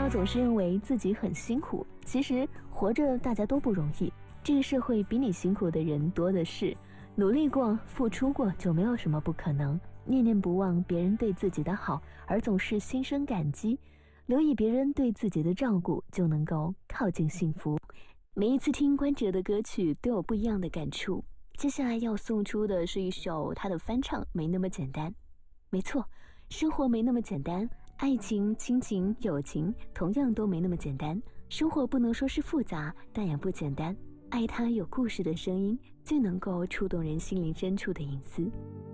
总是认为自己很辛苦，其实活着大家都不容易，这个社会比你辛苦的人多的是，努力过付出过就没有什么不可能。念念不忘别人对自己的好，而总是心生感激，留意别人对自己的照顾，就能够靠近幸福。每一次听关喆的歌曲都有不一样的感触，接下来要送出的是一首他的翻唱《没那么简单》。没错，生活没那么简单，爱情、亲情、友情同样都没那么简单。生活不能说是复杂，但也不简单。爱他有故事的声音，最能够触动人心灵深处的隐私。